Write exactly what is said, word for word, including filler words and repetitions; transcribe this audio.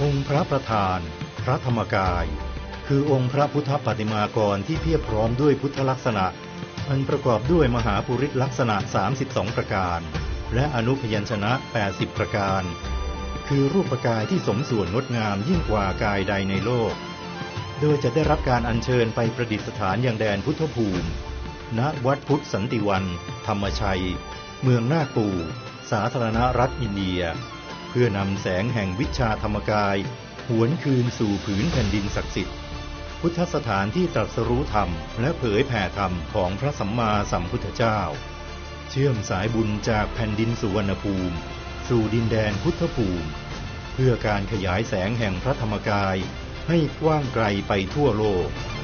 องค์พระประธานพระธรรมกายคือองค์พระพุทธปฏิมากรที่เพียบพร้อมด้วยพุทธลักษณะอันประกอบด้วยมหาปุริสลักษณะสามสิบสองประการและอนุพยัญชนะแปดสิบประการคือรูปกายที่สมส่วนงดงามยิ่งกว่ากายใดในโลกโดยจะได้รับการอัญเชิญไปประดิษฐานยังแดนพุทธภูมิณวัดพุทธสันติวันธรรมชัยเมืองนาคปูสาธารณรัฐอินเดียเพื่อนำแสงแห่งวิชาธรรมกายหวนคืนสู่ผืนแผ่นดินศักดิ์สิทธิ์พุทธสถานที่ตรัสรู้ธรรมและเผยแผ่ธรรมของพระสัมมาสัมพุทธเจ้าเชื่อมสายบุญจากแผ่นดินสุวรรณภูมิสู่ดินแดนพุทธภูมิเพื่อการขยายแสงแห่งพระธรรมกายให้กว้างไกลไปทั่วโลก